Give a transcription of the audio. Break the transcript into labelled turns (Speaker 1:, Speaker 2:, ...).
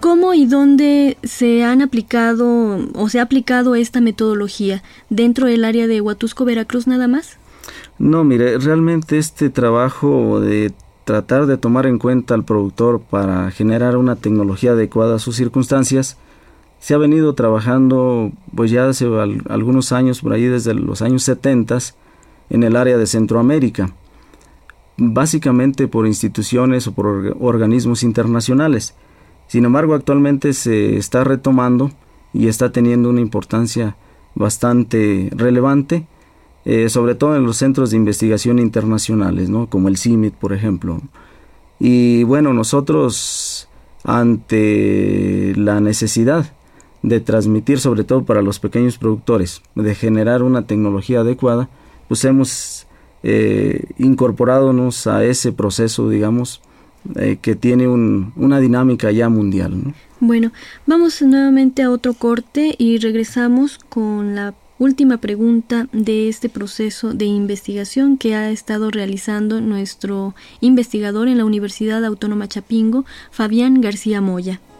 Speaker 1: ¿Cómo y dónde se han aplicado o se ha aplicado esta metodología? ¿Dentro del área de Huatusco, Veracruz nada más?
Speaker 2: No, mire, realmente este trabajo de tratar de tomar en cuenta al productor para generar una tecnología adecuada a sus circunstancias se ha venido trabajando pues ya hace algunos años, por ahí desde los años 70 en el área de Centroamérica, básicamente por instituciones o por organismos internacionales. Sin embargo, actualmente se está retomando y está teniendo una importancia bastante relevante, sobre todo en los centros de investigación internacionales, ¿no? Como el CIMIT, por ejemplo. Y bueno, nosotros, ante la necesidad de transmitir, sobre todo para los pequeños productores, de generar una tecnología adecuada, pues hemos incorporadonos a ese proceso, digamos, que tiene una dinámica ya mundial, ¿no?
Speaker 1: Bueno, vamos nuevamente a otro corte y regresamos con la última pregunta de este proceso de investigación que ha estado realizando nuestro investigador en la Universidad Autónoma Chapingo, Fabián García Moya.